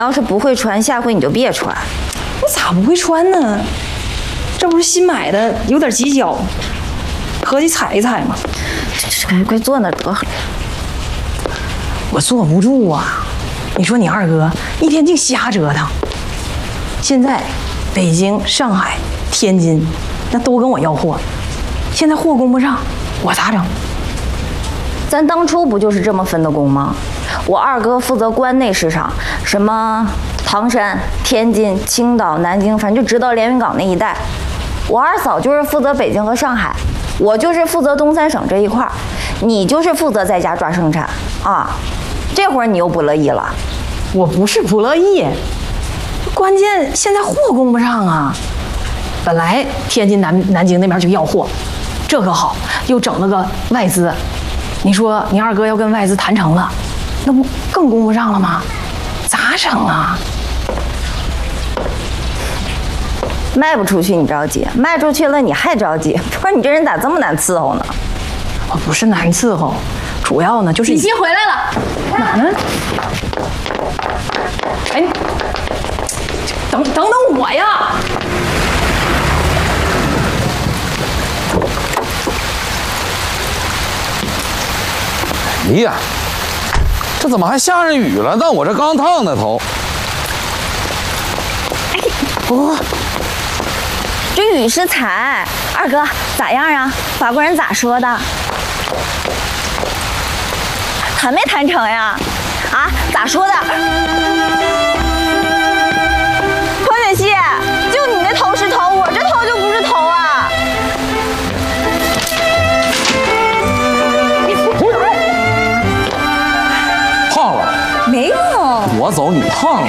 要是不会穿，下回你就别穿。 我咋不会穿呢？这不是新买的，有点挤脚，合计踩一踩嘛。 快坐那得了。 我坐不住啊！你说你二哥一天净瞎折腾。现在北京、上海、天津那都跟我要货，现在货供不上，我咋整？ 咱当初不就是这么分的工吗？我二哥负责关内市场，什么唐山、天津、青岛、南京，反正就直到连云港那一带。我二嫂就是负责北京和上海，我就是负责东三省这一块儿，你就是负责在家抓生产啊。这会儿你又不乐意了？ 我不是不乐意，关键现在货供不上啊。本来天津南京那边就要货，这可好，又整了个外资。你说你二哥要跟外资谈成了，那不更供不上了吗？咋整啊？ 卖不出去你着急，卖出去了你还着急，不是你这人咋这么难伺候呢？ 我不是难伺候，主要呢就是你先回来了。 哪呢？哎，等我呀！ 哎呀，这怎么还下上雨了？但我这刚烫的头。 不，这雨是彩。二哥咋样啊？法国人咋说的？谈没谈成呀？啊，咋说的？何雪溪，就你那头是头，我这头就不是头啊！ 胖了？ 没有。 我走，你胖了。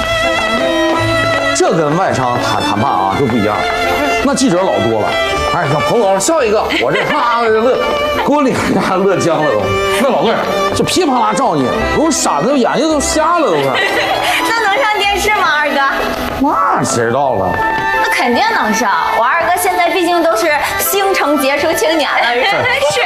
这跟外商谈判啊就不一样，那记者老多了。哎，小彭总笑一个，我这哈乐，给我脸上乐僵了都。那老队这噼里啪啦照你，给我闪的眼睛都瞎了都快。 那能上电视吗，二哥？ 那谁知道了？ 那肯定能上。我二哥现在毕竟都是星城杰出青年了，是。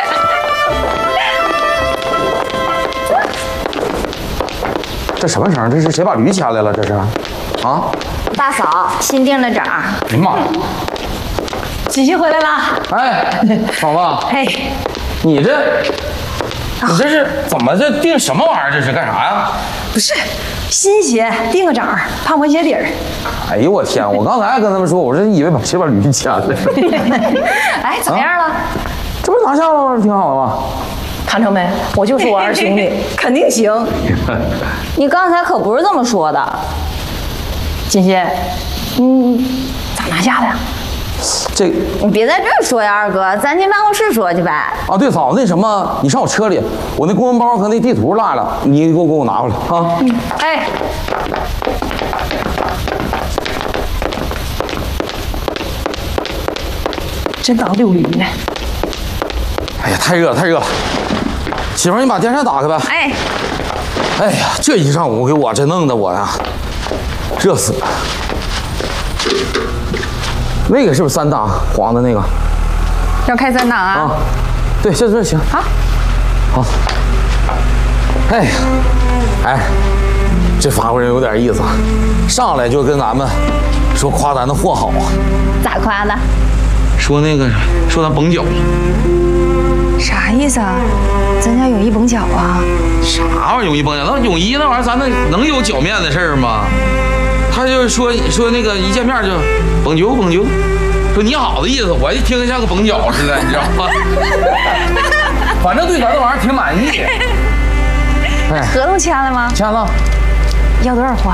这什么声？这是谁把驴牵来了？这是？啊？ 大嫂新订的整。 哎呀妈！ 锦溪回来了。 哎，嫂子。 哎， 你这是怎么这订什么玩意儿？这是干啥呀？ 不是，新鞋订个整儿，胖宽鞋底儿。 哎呦我天！我刚才还跟他们说，我这以为谁把驴牵来了。 哎，怎么样了？ 这不是拿下了吗？挺好的吗？ 谈成没？我就说我二兄弟肯定行。 你刚才可不是这么说的。 锦溪，咋拿下的呀？ 这你别在这儿说呀，二哥，咱进办公室说去呗。 啊，对，嫂子，那什么，你上我车里，我那公文包和那地图落了，你给我拿回来啊。 哎，真当溜驴呢。 哎呀，太热了，太热了。媳妇儿，你把电扇打开呗。 哎， 哎呀，这一上午给我这弄得我呀，热死了。那个是不是3档黄的那个？ 要开3档啊？ 啊，对，这行。 好， 好。哎呀，哎，这法国人有点意思，上来就跟咱们说夸咱的货好啊。 咋夸的？ 说说咱绷脚。 啥意思啊？咱家泳衣绷脚啊？ 啥玩意儿泳衣绷脚？那泳衣那玩意儿，咱那能有脚面的事儿吗？他就说那个一见面就绷脚，说你好的意思，我一听像个绷脚似的，你知道吗？反正对咱这玩意儿挺满意。哎， 合同签了吗？ 签了。 要多少货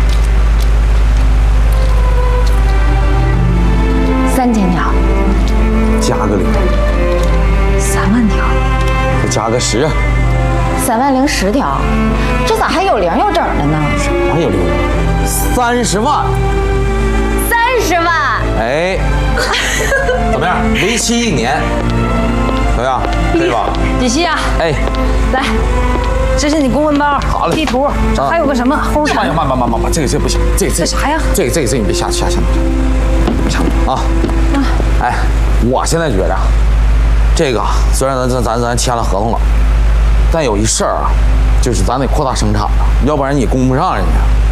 ？3000条。 加个0。 3万条。 再加个10。 3万零10条，这咋还有零有整的呢？ 哪有0？ 30万。 30万。 哎，怎么样？为期1年，怎么样？可以吧？ 锦溪啊， 哎， 来，这是你公文包， 好嘞， 地图，这还有个什么齁产？ 慢，这不行，这啥呀？ 这你别下啊！哎，我现在觉着，这个虽然咱签了合同了，但有一事儿啊，就是咱得扩大生产了，要不然你供不上人家。